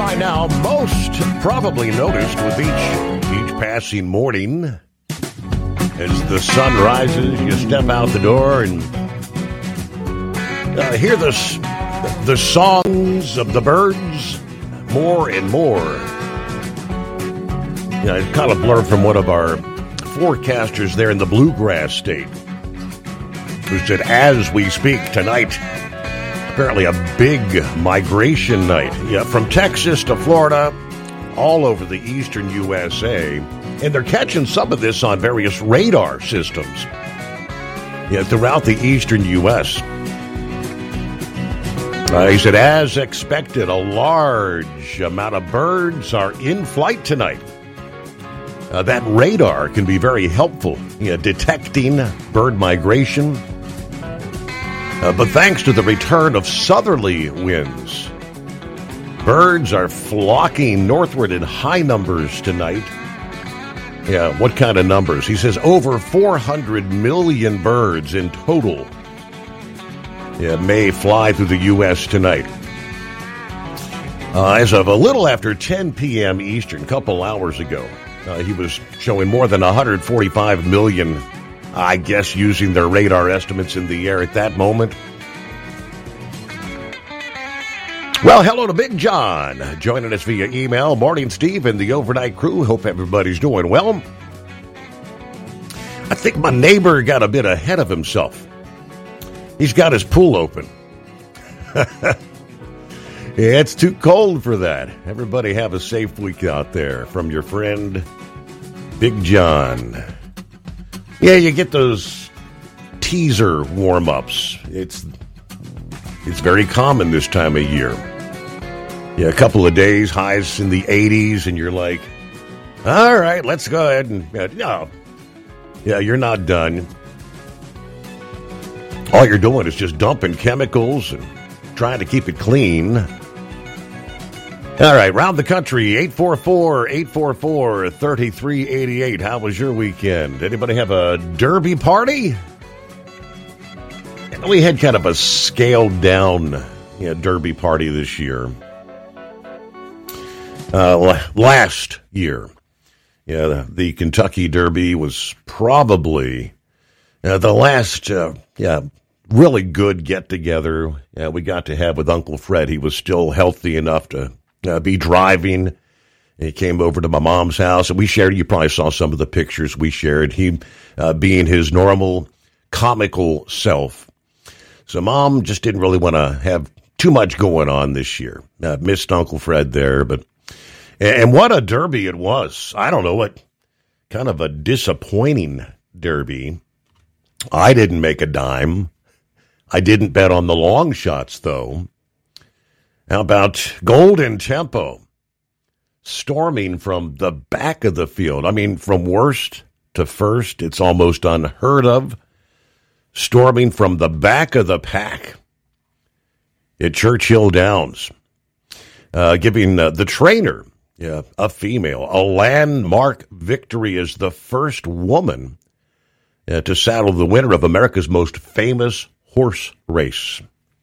By now, most probably noticed with each passing morning, as the sun rises, you step out the door and hear the songs of the birds more and more. It's kind of blurred from one of our forecasters there in the Bluegrass State, who said, as we speak tonight, apparently a big migration night. Yeah, from Texas to Florida, all over the eastern USA. And they're catching some of this on various radar systems. Yeah, throughout the eastern U.S. He said, as expected, a large amount of birds are in flight tonight. That radar can be very helpful in detecting bird migration. But thanks to the return of southerly winds, birds are flocking northward in high numbers tonight. Yeah, what kind of numbers? He says over 400 million birds in total may fly through the U.S. tonight. As of a little after 10 p.m. Eastern, a couple hours ago, he was showing more than 145 million, I guess, using their radar estimates in the air at that moment. Well, hello to Big John, joining us via email. Morning, Steve, and the overnight crew. Hope everybody's doing well. I think my neighbor got a bit ahead of himself. He's got his pool open. Yeah, it's too cold for that. Everybody have a safe week out there. From your friend, Big John. Yeah, you get those teaser warm-ups. It's very common this time of year. Yeah, a couple of days, highs in the 80s, and you're like, all right, let's go ahead and... no. Yeah, you're not done. All you're doing is just dumping chemicals and trying to keep it clean. All right, round the country, 844-844-3388. How was your weekend? Anybody have a derby party? We had kind of a scaled-down derby party this year. Last year, the Kentucky Derby was probably the last really good get-together we got to have with Uncle Fred. He was still healthy enough to be driving. He came over to my mom's house, and we shared, you probably saw some of the pictures we shared, he being his normal comical self. So Mom just didn't really want to have too much going on this year. Missed Uncle Fred there, and what a derby it was. I don't know, what kind of a disappointing derby. I didn't make a dime. I didn't bet on the long shots, though. How about Golden Tempo storming from the back of the field? I mean, from worst to first, it's almost unheard of. Storming from the back of the pack at Churchill Downs, giving the trainer, a female, a landmark victory as the first woman to saddle the winner of America's most famous horse race.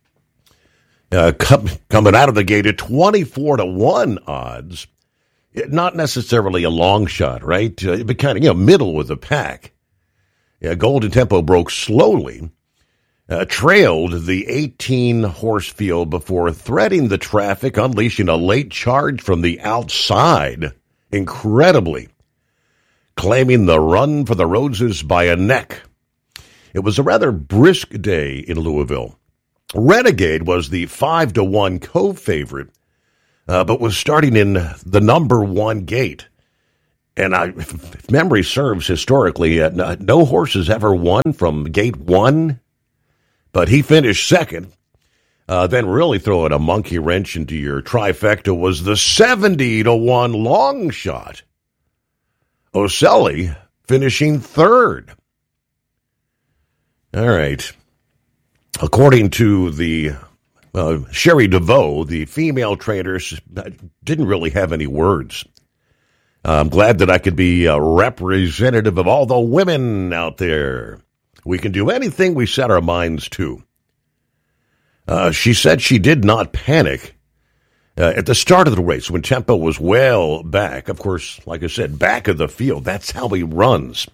Coming out of the gate at 24-1 odds, not necessarily a long shot, right? But kind of, middle with the pack. Golden Tempo broke slowly, trailed the 18-horse field before threading the traffic, unleashing a late charge from the outside, incredibly, claiming the run for the Roses by a neck. It was a rather brisk day in Louisville. Renegade was the 5-1 co-favorite, but was starting in the number one gate. And if memory serves historically, no horse has ever won from gate one, but he finished second. Then really throwing a monkey wrench into your trifecta was the 70-1 long shot. Oselli finishing third. All right. According to the Sherry DeVoe, the female trainers didn't really have any words. I'm glad that I could be a representative of all the women out there. We can do anything we set our minds to. She said she did not panic At the start of the race, when tempo was well back, of course, like I said, back of the field, that's how he runs.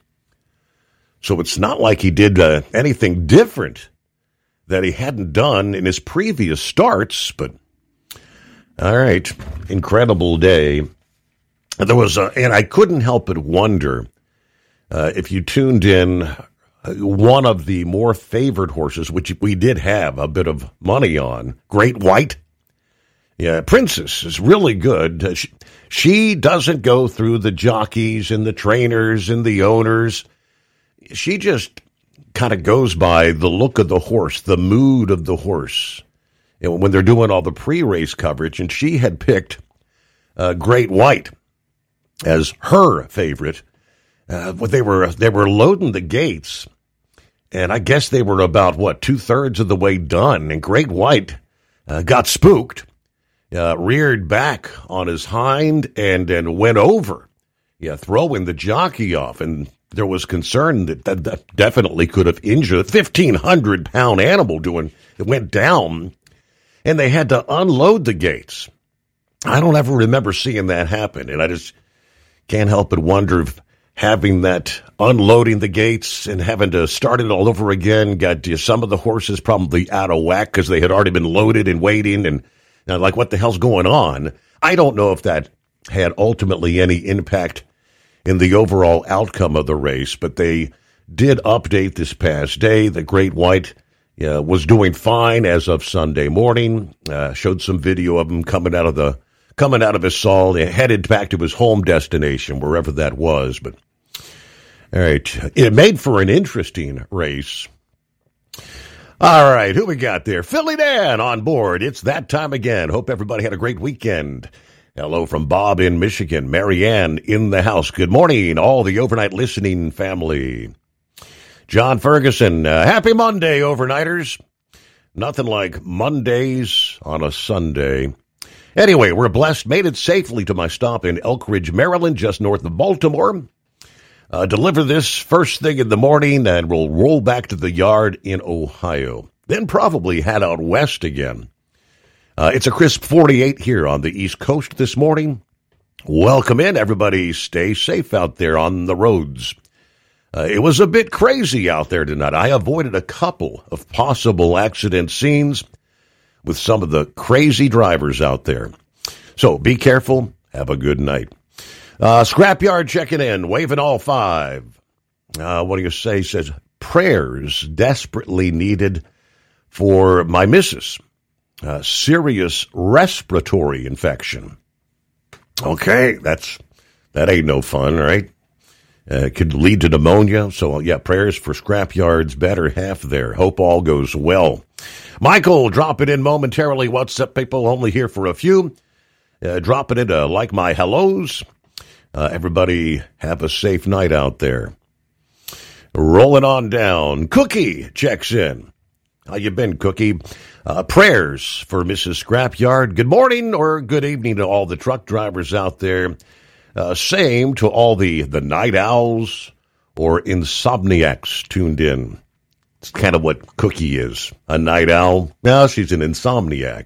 So it's not like he did anything different that he hadn't done in his previous starts, but all right, incredible day. There was, and I couldn't help but wonder if you tuned in, one of the more favored horses, which we did have a bit of money on, Great White. Yeah, Princess is really good. She doesn't go through the jockeys and the trainers and the owners. She just kind of goes by the look of the horse, the mood of the horse, when they're doing all the pre-race coverage. And she had picked Great White as her favorite. They were loading the gates, and I guess they were about, 2/3 of the way done. And Great White got spooked. Reared back on his hind and went over, throwing the jockey off. And there was concern that definitely could have injured a 1,500-pound animal. It went down, and they had to unload the gates. I don't ever remember seeing that happen, and I just can't help but wonder if having that unloading the gates and having to start it all over again got some of the horses probably out of whack because they had already been loaded and waiting and like, what the hell's going on? I don't know if that had ultimately any impact in the overall outcome of the race, but they did update this past day. The Great White was doing fine as of Sunday morning. Showed some video of him coming out of his stall, headed back to his home destination, wherever that was. But all right, it made for an interesting race. All right, who we got there? Philly Dan on board. It's that time again. Hope everybody had a great weekend. Hello from Bob in Michigan. Marianne in the house. Good morning, all the overnight listening family. John Ferguson, happy Monday, overnighters. Nothing like Mondays on a Sunday. Anyway, we're blessed. Made it safely to my stop in Elk Ridge, Maryland, just north of Baltimore. Deliver this first thing in the morning, and we'll roll back to the yard in Ohio. Then probably head out west again. It's a crisp 48 here on the East Coast this morning. Welcome in, everybody. Stay safe out there on the roads. It was a bit crazy out there tonight. I avoided a couple of possible accident scenes with some of the crazy drivers out there. So be careful. Have a good night. Scrapyard checking in, waving all five. What do you say? Says, prayers desperately needed for my missus. Serious respiratory infection. Okay, that ain't no fun, right? It could lead to pneumonia. So, prayers for Scrapyard's better half there. Hope all goes well. Michael, drop it in momentarily. What's up, people? Only here for a few. Dropping it like my hellos. Everybody have a safe night out there. Rolling on down. Cookie checks in. How you been, Cookie? Prayers for Mrs. Scrapyard. Good morning or good evening to all the truck drivers out there. Same to all the night owls or insomniacs tuned in. It's kind of what Cookie is. A night owl. No, she's an insomniac.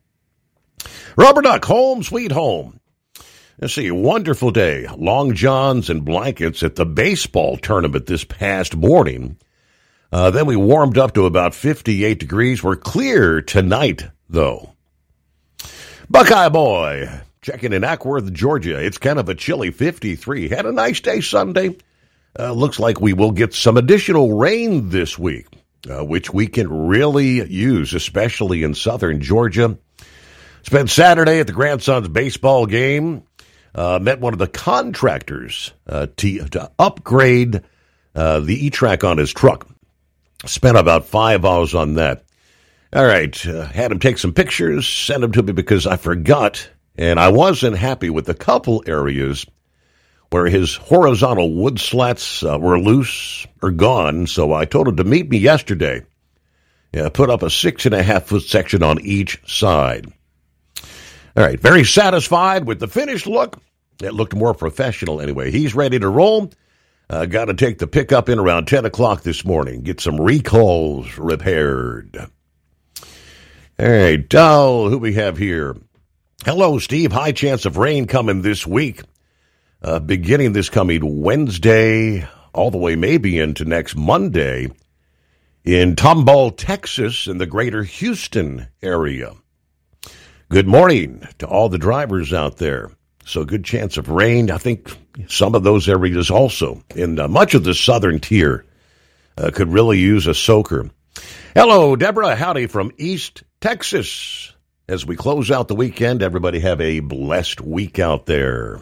Rubber Duck, home sweet home. Let's see, wonderful day. Long johns and blankets at the baseball tournament this past morning. Then we warmed up to about 58 degrees. We're clear tonight, though. Buckeye Boy, checking in Ackworth, Georgia. It's kind of a chilly 53. Had a nice day Sunday. Looks like we will get some additional rain this week, which we can really use, especially in southern Georgia. Spent Saturday at the Grandsons baseball game. Met one of the contractors to upgrade the E-Track on his truck. Spent about 5 hours on that. All right, had him take some pictures, send them to me because I forgot, and I wasn't happy with a couple areas where his horizontal wood slats were loose or gone, so I told him to meet me yesterday. Put up a 6.5-foot section on each side. All right, very satisfied with the finished look. It looked more professional anyway. He's ready to roll. Got to take the pickup in around 10 o'clock this morning. Get some recalls repaired. All right, who we have here? Hello, Steve. High chance of rain coming this week. Beginning this coming Wednesday, all the way maybe into next Monday in Tomball, Texas, in the greater Houston area. Good morning to all the drivers out there. So good chance of rain. I think some of those areas also in much of the southern tier could really use a soaker. Hello, Deborah. Howdy from East Texas. As we close out the weekend, everybody have a blessed week out there.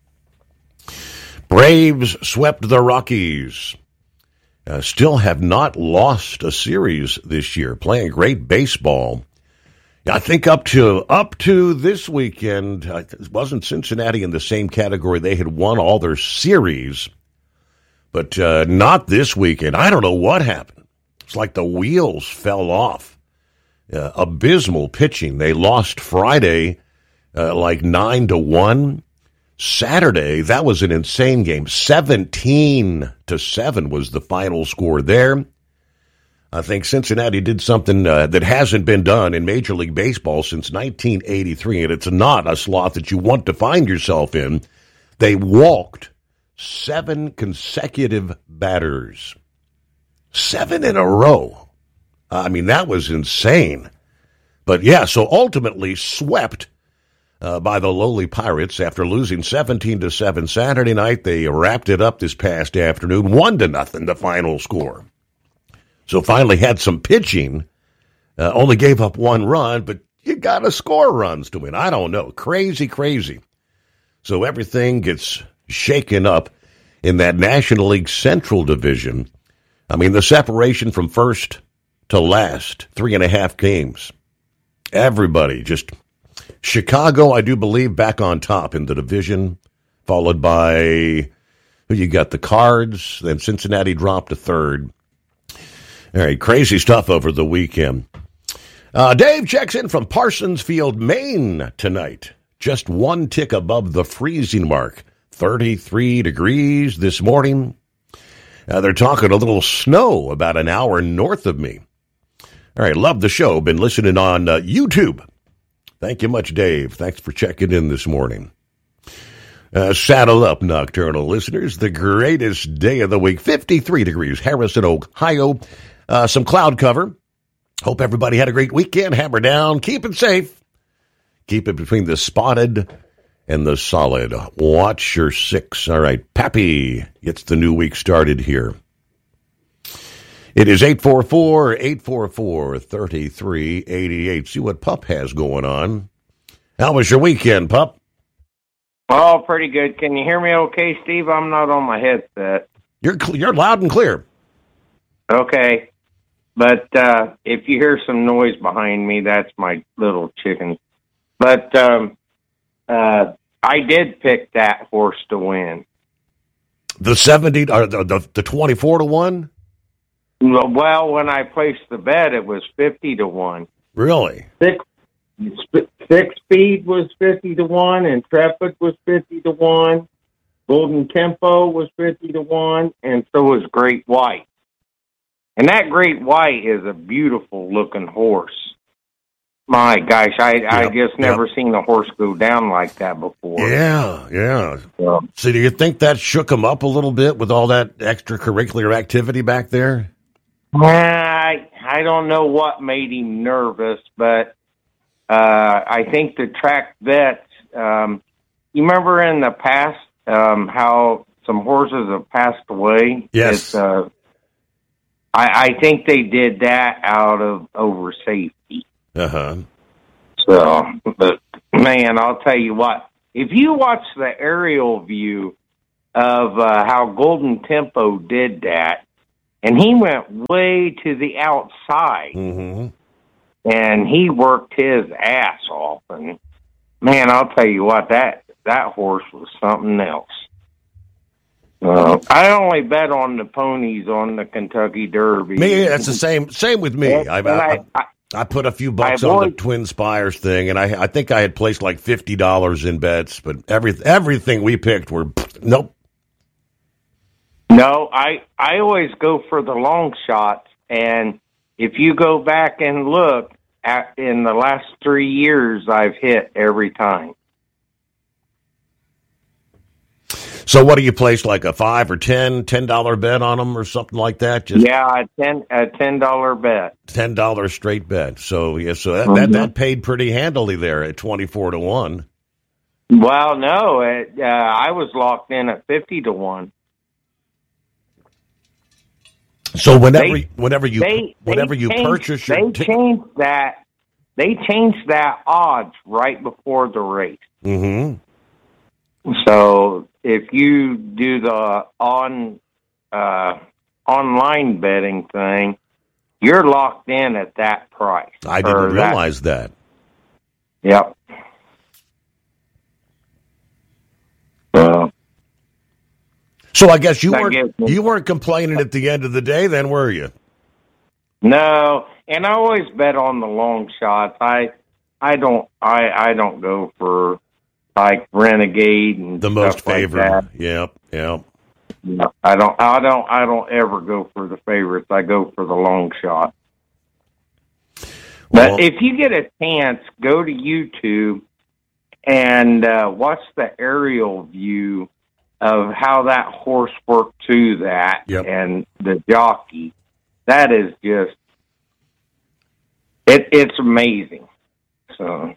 Braves swept the Rockies. Still have not lost a series this year. Playing great baseball. I think up to this weekend, wasn't Cincinnati in the same category? They had won all their series, but not this weekend. I don't know what happened. It's like the wheels fell off. Abysmal pitching. They lost Friday like 9-1. Saturday, that was an insane game. 17-7 was the final score there. I think Cincinnati did something that hasn't been done in Major League Baseball since 1983, and it's not a slot that you want to find yourself in. They walked 7 consecutive batters. 7 in a row. I mean, that was insane. But yeah, so ultimately swept by the lowly Pirates after losing 17-7 Saturday night. They wrapped it up this past afternoon, 1-0, the final score. So finally had some pitching, only gave up 1 run, but you got to score runs to win. I don't know. Crazy. So everything gets shaken up in that National League Central Division. I mean, the separation from first to last, 3.5 games. Everybody just... Chicago, I do believe, back on top in the division, followed by, who you got, the Cards, then Cincinnati dropped to third. All right, crazy stuff over the weekend. Dave checks in from Parsonsfield, Maine tonight. Just 1 tick above the freezing mark. 33 degrees this morning. They're talking a little snow about an hour north of me. All right, love the show. Been listening on YouTube. Thank you much, Dave. Thanks for checking in this morning. Saddle up, nocturnal listeners. The greatest day of the week. 53 degrees, Harrison, Ohio. Some cloud cover. Hope everybody had a great weekend. Hammer down. Keep it safe. Keep it between the spotted and the solid. Watch your 6. All right, Pappy gets the new week started here. It is 844-844-3388. See what Pup has going on. How was your weekend, Pup? Oh, pretty good. Can you hear me okay, Steve? I'm not on my headset. You're loud and clear. Okay. But if you hear some noise behind me, that's my little chicken. But I did pick that horse to win. The 70 or the 24-1? Well, when I placed the bet, it was 50-1. Really? Six Speed was 50-1, Intrepid was 50-1, Golden Tempo was 50-1, and so was Great White. And that Great White is a beautiful looking horse. My gosh, I just never seen a horse go down like that before. Yeah. So do you think that shook him up a little bit with all that extracurricular activity back there? I don't know what made him nervous, but I think the track vets, you remember in the past how some horses have passed away? Yes. I think they did that out of over safety. Uh-huh. So, but man, I'll tell you what, if you watch the aerial view of how Golden Tempo did that, and he went way to the outside, and he worked his ass off. And man, I'll tell you what, that horse was something else. I only bet on the ponies on the Kentucky Derby. Me, that's the same with me. I put a few bucks on the Twin Spires thing, and I think I had placed like $50 in bets, but everything we picked were nope. No, I always go for the long shots, and if you go back and look, in the last 3 years, I've hit every time. So what do you place, like a $5 or $10 bet on them or something like that? Just a $10 bet. $10 straight bet. So that paid pretty handily there at 24 to 1. Well, no, I was locked in at 50 to 1. So whenever you purchase your they changed that odds right before the race. Mm-hmm. So if you do the online betting thing, you're locked in at that price. I didn't realize that. Yep. So I guess you weren't complaining at the end of the day, then, were you? No, and I always bet on the long shots. I don't go for like Renegade and the most favored. Like Yep. No, I don't ever go for the favorites. I go for the long shot. Well, but if you get a chance, go to YouTube and watch the aerial view of how that horse worked to that. Yep. And the jockey. That is just it's amazing. So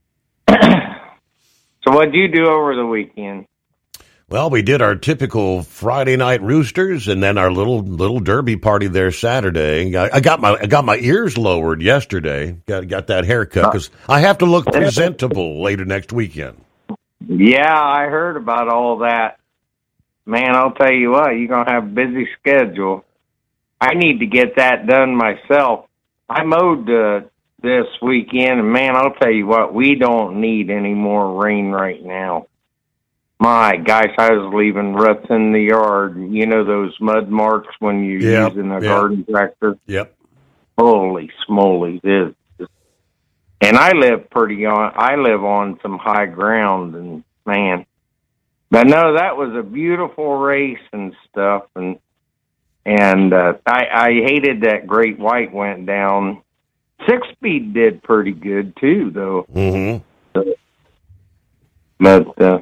what'd you do over the weekend? Well, we did our typical Friday night roosters, and then our little derby party there Saturday. I got my ears lowered yesterday. Got that haircut because I have to look presentable later next weekend. Yeah, I heard about all that. Man, I'll tell you what, you're gonna have a busy schedule. I need to get that done myself. I mowed this weekend, and man, I'll tell you what, we don't need any more rain right now. My gosh, I was leaving ruts in the yard. You know those mud marks when you're using a garden tractor? Yep. Holy smoly, this. And I live on some high ground, and man. But no, that was a beautiful race and stuff, and I hated that Great White went down. 6-Speed did pretty good too, though. Mm-hmm. But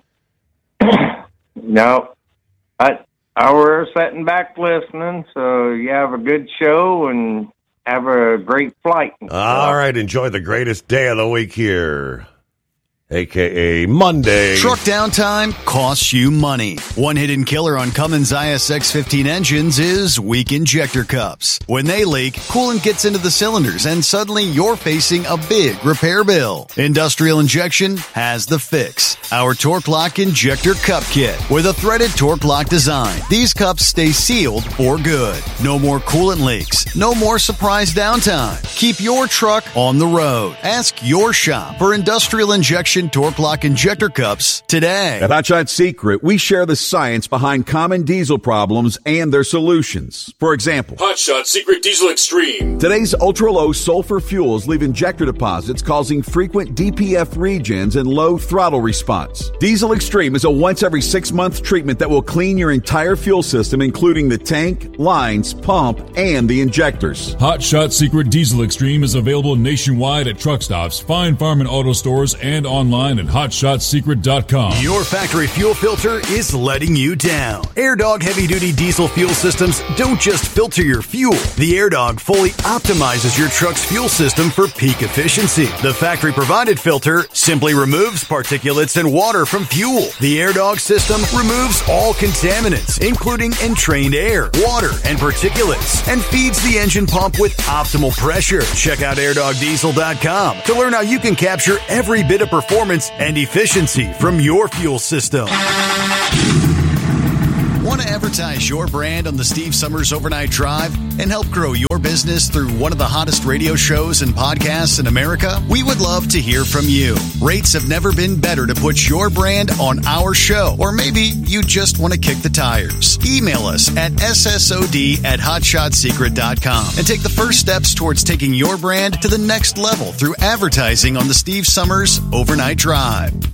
no, we're sitting back listening. So you have a good show and have a great flight. All right, enjoy the greatest day of the week here. A.K.A. Monday. Truck downtime costs you money. One hidden killer on Cummins ISX-15 engines is weak injector cups. When they leak, coolant gets into the cylinders and suddenly you're facing a big repair bill. Industrial Injection has the fix. Our Torque Lock Injector Cup Kit with a threaded Torque Lock design. These cups stay sealed for good. No more coolant leaks. No more surprise downtime. Keep your truck on the road. Ask your shop for Industrial Injection Torque Lock Injector Cups today. At Hot Shot Secret, we share the science behind common diesel problems and their solutions. For example, Hot Shot Secret Diesel Extreme. Today's ultra-low sulfur fuels leave injector deposits causing frequent DPF regens and low throttle response. Diesel Extreme is a once every 6-month treatment that will clean your entire fuel system, including the tank, lines, pump, and the injectors. Hot Shot Secret Diesel Extreme is available nationwide at truck stops, fine farm and auto stores, and online at hotshotsecret.com. Your factory fuel filter is letting you down. AirDog heavy-duty diesel fuel systems don't just filter your fuel. The AirDog fully optimizes your truck's fuel system for peak efficiency. The factory-provided filter simply removes particulates and water from fuel. The AirDog system removes all contaminants, including entrained air, water, and particulates, and feeds the engine pump with optimal pressure. Check out airdogdiesel.com to learn how you can capture every bit of performance and efficiency from your fuel system. Want to advertise your brand on the Steve Summers Overnight Drive and help grow your business through one of the hottest radio shows and podcasts in America? We would love to hear from you. Rates have never been better to put your brand on our show, or maybe you just want to kick the tires. Email us at ssod@hotshotsecret.com and take the first steps towards taking your brand to the next level through advertising on the Steve Summers Overnight Drive.